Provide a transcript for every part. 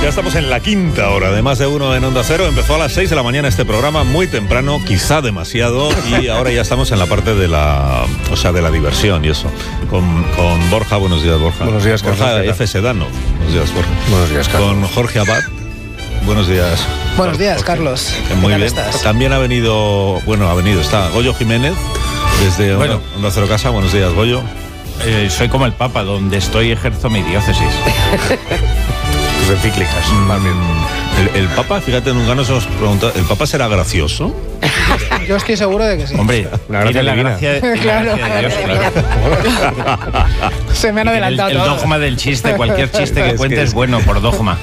Ya estamos en la quinta hora de Más de Uno en Onda Cero. Empezó a las 6 de la mañana este programa, muy temprano, quizá demasiado, y ahora ya estamos en la parte de la diversión y eso. Con Borja, buenos días, Borja. Buenos días, Carlos. Borja F. Sedano. Buenos días, Borja. Buenos días, Carlos. Con Jorge Abad. Buenos días. Buenos días, Carlos. Muy bien. Estás? También está Goyo Jiménez, desde Onda Cero Casa. Buenos días, Goyo. Soy como el Papa, donde estoy ejerzo mi diócesis. Pues encíclicas, más bien. El Papa, fíjate, nunca nos hemos preguntado, ¿el Papa será gracioso? Yo estoy seguro de que sí. Hombre, Una gracia tiene la divina. gracia, Claro. de Dios, claro. Se me han adelantado El todos. dogma del chiste, cualquier chiste que cuente es bueno por dogma.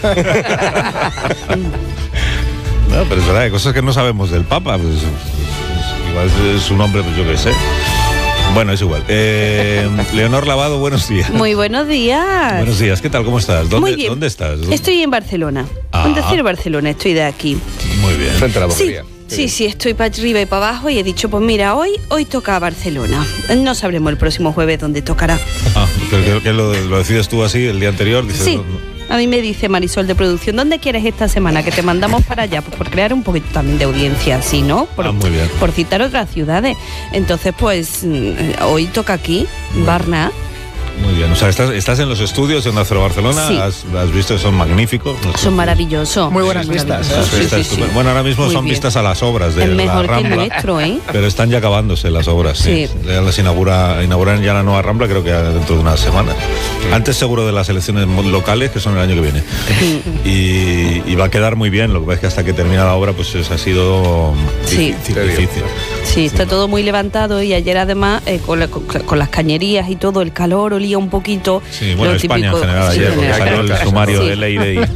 No, pero es verdad, hay cosas que no sabemos del Papa. Pues, igual es su nombre, pues yo qué sé. Bueno, es igual. Leonor Lavado, buenos días. Muy buenos días. Buenos días, ¿qué tal? ¿Cómo estás? Muy bien. ¿Dónde estás? Estoy en Barcelona. Onda Cero Barcelona, estoy de aquí. Muy bien. Frente a la Sí, boquería. sí, estoy para arriba y para abajo y he dicho, pues mira, hoy toca Barcelona. No sabremos el próximo jueves dónde tocará. Que lo decides tú así el día anterior. Dices, Sí. no. A mí me dice Marisol de producción, ¿dónde quieres esta semana? Que te mandamos para allá, pues por crear un poquito también de audiencia, ¿sí, no? Muy bien. Por citar otras ciudades. Entonces, pues, hoy toca aquí, Barna. Muy bien. O sea, estás en los estudios de Onda Cero Barcelona. Sí. Has visto, son magníficos. Son maravillosos. Muy buenas Son vistas, maravillosos. Está Sí, sí, estupendo. sí. Bueno, ahora mismo Muy son bien. vistas a las obras de Es la mejor que el Rambla. nuestro, ¿eh? Pero están ya acabándose las obras. Sí. Ya las inauguran ya la nueva Rambla, creo que dentro de unas semanas. Antes seguro de las elecciones locales, que son el año que viene. Y va a quedar muy bien. Lo que pasa es que hasta que termina la obra, pues ha sido Sí. difícil. Sí, está todo muy levantado y ayer además con las cañerías y todo, el calor olía un poquito. Sí, bueno, lo España típico- en general sí, ayer, en porque general. salió el Sí. sumario Sí. de Leire y...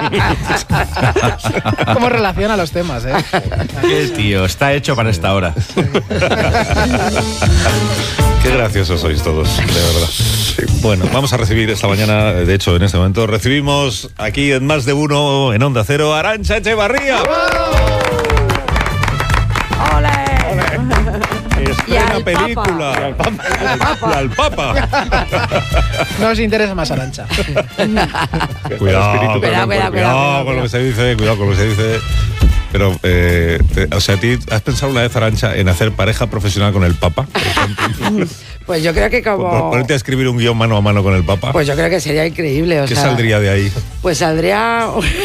¿Cómo relaciona los temas, eh? Qué tío, está hecho para esta hora. Qué graciosos sois todos, de verdad. Bueno, vamos a recibir esta mañana, de hecho, en este momento, recibimos aquí en Más de Uno, en Onda Cero, Arantxa Echevarría. Y al Estrena película. Al Papa. No os interesa más Arantxa. Cuidado, Cuidado con lo que se dice, cuidado con lo que se dice. Pero, o sea, ¿a ti has pensado una vez, Arantxa, en hacer pareja profesional con el Papa? Por ejemplo? Pues yo creo que como... Ponerte a escribir un guión mano a mano con el Papa. Pues yo creo que sería increíble, o ¿Qué sea... saldría de ahí? Pues saldría...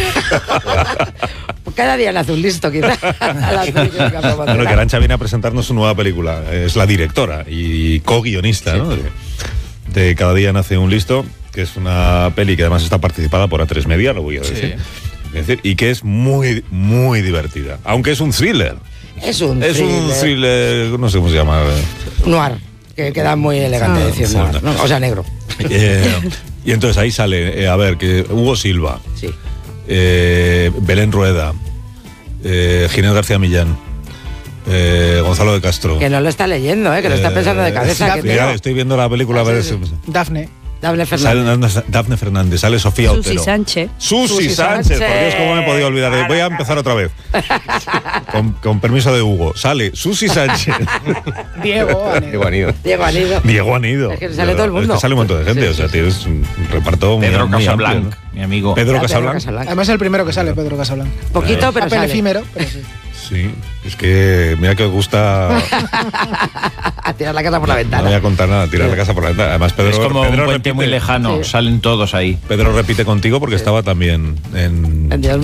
Cada día le hace un listo, quizás. Bueno, que Arantxa viene a presentarnos su nueva película. Es la directora y co-guionista, Sí. ¿no? De Cada día nace un listo, que es una peli que además está participada por A3 Media, lo voy a decir. Es decir, y que es muy, muy divertida. Aunque es un thriller. Es un thriller, no sé cómo se llama. Noir, que queda muy elegante decir sí, noir, ¿no? O sea, negro. Y entonces ahí sale, a ver, que Hugo Silva, Sí. Belén Rueda, Ginés García Millán, Gonzalo de Castro. Que no lo está leyendo, que lo está pensando de cabeza. sí, que Mira, tengo. estoy viendo la película a ver si... Dafne. Dable Fernández. Sale Dafne Fernández, sale Sofía Susi Otero. Sánchez. Susi Sánchez, por Dios, cómo me he podido olvidar. Voy a empezar otra vez. Con permiso de Hugo. Sale Susi Sánchez. Diego. Qué bonito. Diego Anido. Diego Anido. Es que sale todo el mundo. Es que sale un montón de gente, Sí, o sea, sí, tienes un reparto muy, Pedro muy Casablanc, amplio, ¿no? mi amigo. Pedro Casablanc. Además es el primero que sale, Pedro Casablanc. Poquito, pero Papel sale. efímero, pero sí. Sí, es que mira que os gusta. A tirar la casa por la No ventana. voy a contar nada, tirar la casa por la ventana. Además, Pedro, Es como Pedro un puente muy lejano, Sí. salen todos ahí. Pedro repite contigo porque estaba también en En Dios